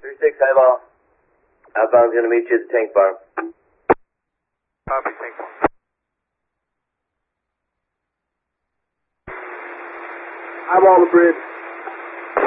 36 Highball. Outbound's going to meet you at the tank bar. Copy, tank bar. I'm on the bridge.